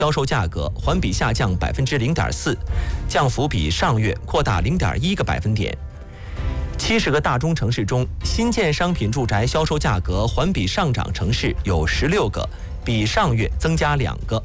销售价格环比下降0.4%，降幅比上月扩大0.1个百分点。70个大中城市中，新建商品住宅销售价格环比上涨城市有16个，比上月增加2个。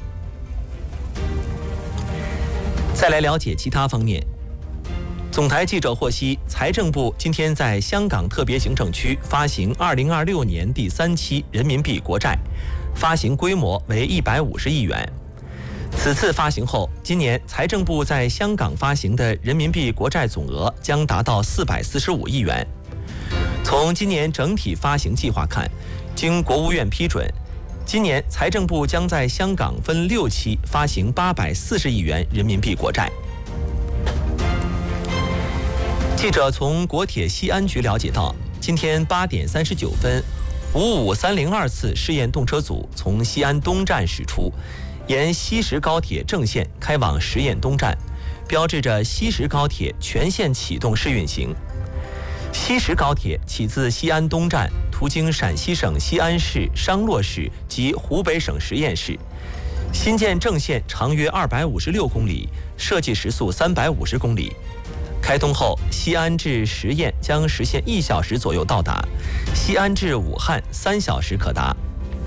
再来了解其他方面。总台记者获悉，财政部今天在香港特别行政区发行2026年第3期人民币国债，发行规模为150亿元。此次发行后，今年财政部在香港发行的人民币国债总额将达到445亿元。从今年整体发行计划看，经国务院批准，今年财政部将在香港分6期发行840亿元人民币国债。记者从国铁西安局了解到，今天8点39分，55302次试验动车组从西安东站驶出，沿西石高铁正线开往实验东站，标志着西石高铁全线启动试运行。西石高铁起自西安东站，途经陕西省西安市、商洛市及湖北省十堰市。新建正线长约256公里，设计时速350公里。开通后，西安至十堰将实现1小时左右到达，西安至武汉3小时可达。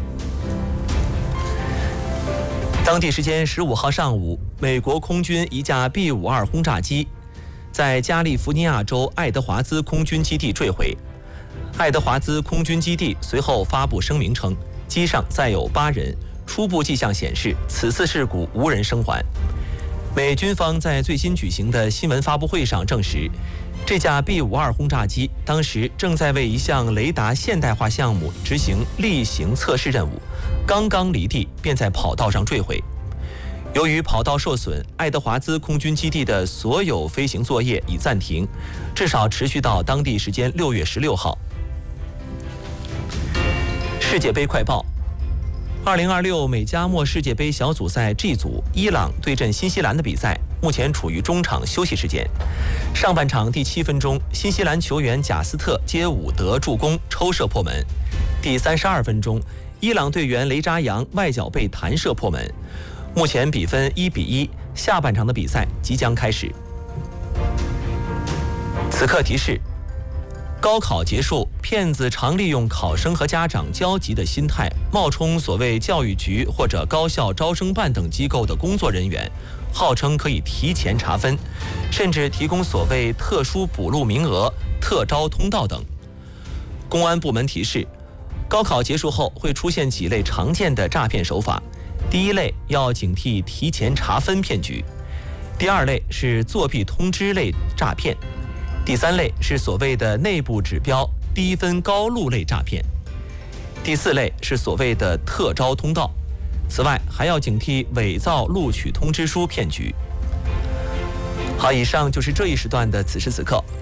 当地时间15号上午，美国空军一架 B-52轰炸机在加利福尼亚州爱德华兹空军基地坠毁。爱德华兹空军基地随后发布声明称，机上载有8人，初步迹象显示此次事故无人生还。美军方在最新举行的新闻发布会上证实，这架 B-52轰炸机当时正在为一项雷达现代化项目执行例行测试任务，刚刚离地便在跑道上坠毁。由于跑道受损，爱德华兹空军基地的所有飞行作业已暂停，至少持续到当地时间6月16号。世界杯快报：2026美加墨世界杯小组赛 G 组，伊朗对阵新西兰的比赛目前处于中场休息时间。上半场第7分钟，新西兰球员贾斯特接伍德助攻抽射破门。第32分钟，伊朗队员雷扎扬外脚背弹射破门。目前比分1-1，下半场的比赛即将开始。此刻提示：高考结束，骗子常利用考生和家长焦急的心态，冒充所谓教育局或者高校招生办等机构的工作人员，号称可以提前查分，甚至提供所谓特殊补录名额、特招通道等。公安部门提示，高考结束后会出现几类常见的诈骗手法。第一类要警惕提前查分骗局，第二类是作弊通知类诈骗，第三类是所谓的内部指标低分高录类诈骗，第四类是所谓的特招通道。此外，还要警惕伪造录取通知书骗局。好，以上就是这一时段的此时此刻。